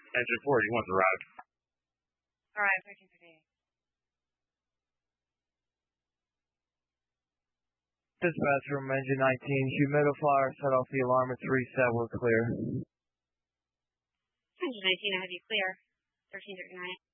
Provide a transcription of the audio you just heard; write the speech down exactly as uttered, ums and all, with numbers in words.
Engine four, you want the route? Alright, thirteen fifty-eight. Dispatch from engine nineteen, humidifier, set off the alarm at reset, we're clear. Engine nineteen, I have you clear. thirteen thirty-nine.